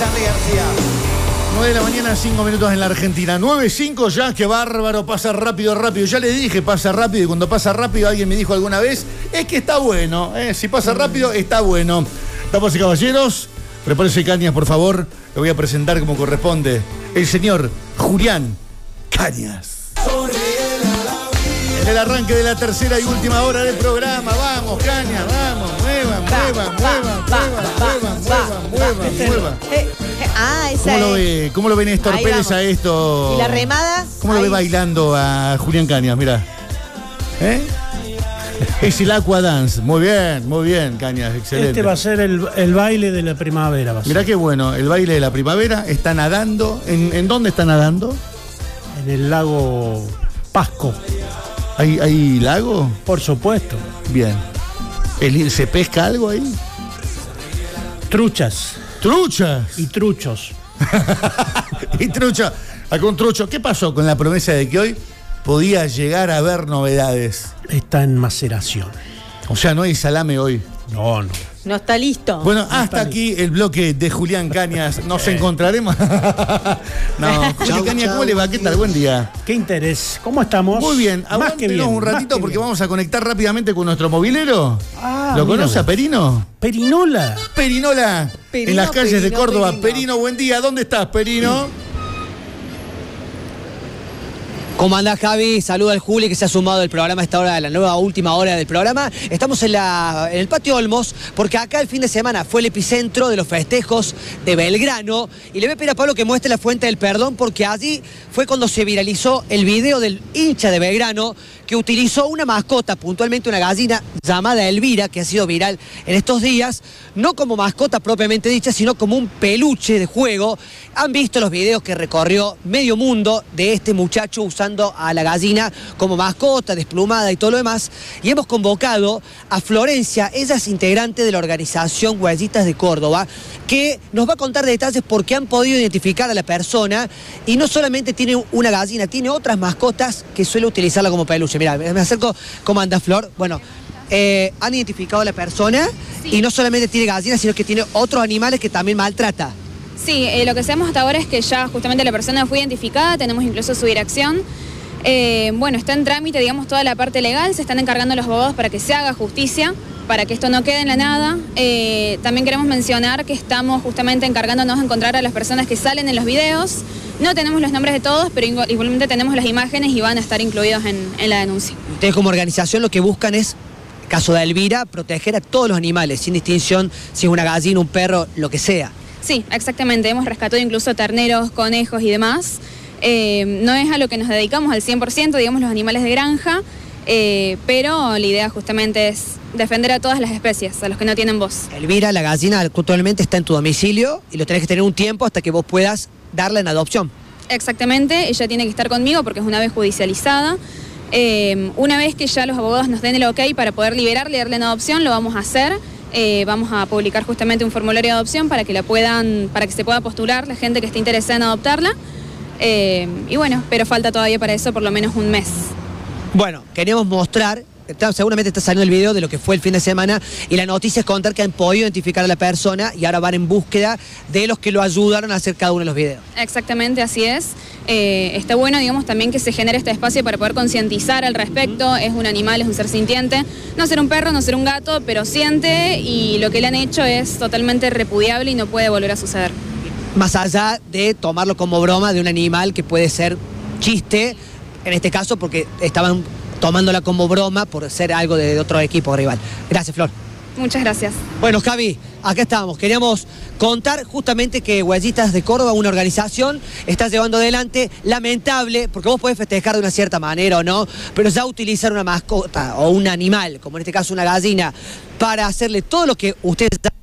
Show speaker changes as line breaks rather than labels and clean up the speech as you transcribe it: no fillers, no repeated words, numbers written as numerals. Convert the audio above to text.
Charly García.
9 de la mañana, 5 minutos en la Argentina. 9:05 ya, qué bárbaro, pasa rápido, rápido. Ya les dije, pasa rápido, y cuando pasa rápido, alguien me dijo alguna vez, es que está bueno, si pasa rápido, está bueno. Damas y caballeros, prepárese Cañas, por favor. Le voy a presentar como corresponde el señor Julián Cañas. En el arranque de la tercera y última hora del programa. Vamos, Cañas, vamos, muevan.
Esa
¿Cómo lo ve Néstor Pérez a esto?
¿Y la remada?
¿Cómo lo ve bailando a Julián Cañas? Mirá. Es el Aqua Dance. Muy bien, Cañas, excelente.
Este va a ser el baile de la primavera.
Mirá qué bueno, el baile de la primavera. Está nadando. ¿En dónde está nadando?
En el lago Pasco.
¿Hay lago?
Por supuesto.
Bien. ¿Se pesca algo ahí?
Truchas.
¿Truchas?
Y truchos.
Y trucho. Algún trucho. ¿Qué pasó con la promesa de que hoy podía llegar a haber novedades?
Está en maceración.
O sea, no hay salame hoy.
No.
No está listo.
Bueno, hasta aquí el bloque de Julián Cañas. Nos encontraremos. No, Julián Cañas, ¿cómo le va? ¿Qué tal? Buen día.
Qué interés. ¿Cómo estamos?
Muy bien.
Más que bien.
Un ratito porque vamos a conectar rápidamente con nuestro movilero. ¿Lo
mira,
conoce a Perino?
Perinola.
Perinola. En las calles de Córdoba. Perino, buen día. ¿Dónde estás, Perino?
¿Cómo andás, Javi? Saluda al Juli que se ha sumado al programa a esta hora, de la nueva última hora del programa. Estamos en el Patio Olmos, porque acá el fin de semana fue el epicentro de los festejos de Belgrano. Y le voy a pedir a Pablo que muestre la fuente del perdón, porque allí fue cuando se viralizó el video del hincha de Belgrano que utilizó una mascota, puntualmente una gallina llamada Elvira, que ha sido viral en estos días, no como mascota propiamente dicha, sino como un peluche de juego. Han visto los videos que recorrió medio mundo de este muchacho usando a la gallina como mascota, desplumada y todo lo demás. Y hemos convocado a Florencia, ella es integrante de la organización Huellitas de Córdoba, que nos va a contar detalles porque han podido identificar a la persona y no solamente tiene una gallina, tiene otras mascotas que suele utilizarla como peluche. Mirá, me acerco. ¿Cómo anda, Flor? Bueno, han identificado a la persona, sí. Y no solamente tiene gallinas, sino que tiene otros animales que también maltrata.
Sí, lo que sabemos hasta ahora es que ya justamente la persona fue identificada, tenemos incluso su dirección. Bueno, está en trámite, digamos, toda la parte legal, se están encargando los abogados para que se haga justicia, para que esto no quede en la nada. También queremos mencionar que estamos justamente encargándonos de encontrar a las personas que salen en los videos. No tenemos los nombres de todos, pero igualmente tenemos las imágenes y van a estar incluidos en la denuncia.
Ustedes como organización lo que buscan es, caso de Elvira, proteger a todos los animales, sin distinción si es una gallina, un perro, lo que sea.
Sí, exactamente. Hemos rescatado incluso terneros, conejos y demás. No es a lo que nos dedicamos al 100%, digamos, los animales de granja, pero la idea justamente es defender a todas las especies, a los que no tienen voz.
Elvira, la gallina, actualmente está en tu domicilio y lo tenés que tener un tiempo hasta que vos puedas darla en adopción. Exactamente, ella tiene que estar conmigo porque es una ave judicializada. Una vez que ya los abogados nos den el ok para poder liberarle y darle en adopción, lo vamos a hacer. Vamos a publicar justamente un formulario de adopción para que para que se pueda postular la gente que esté interesada en adoptarla. Y bueno, pero falta todavía para eso por lo menos un mes. Bueno, queríamos mostrar, seguramente está saliendo el video de lo que fue el fin de semana, y la noticia es contar que han podido identificar a la persona y ahora van en búsqueda de los que lo ayudaron a hacer cada uno de los videos. Exactamente, así es. Está bueno, digamos, también que se genere este espacio para poder concientizar al respecto. Es un animal, es un ser sintiente. No ser un perro, no ser un gato, pero siente, y lo que le han hecho es totalmente repudiable y no puede volver a suceder. Más allá de tomarlo como broma de un animal que puede ser chiste, en este caso porque estaban tomándola como broma por ser algo de otro equipo rival. Gracias, Flor. Muchas gracias. Bueno, Javi, acá estamos. Queríamos contar justamente que Huellitas de Córdoba, una organización, está llevando adelante, lamentable, porque vos podés festejar de una cierta manera o no, pero ya utilizar una mascota o un animal, como en este caso una gallina, para hacerle todo lo que ustedes